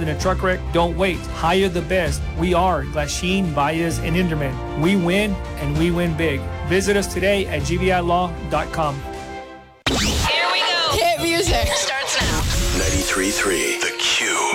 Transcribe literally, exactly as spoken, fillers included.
in a truck wreck? Don't wait. Hire the best. We are Glasheen, Baez, and Inderman. We win, and we win big. Visit us today at g v i law dot com. Here we go. Hit music. Starts now. ninety-three point three The Q.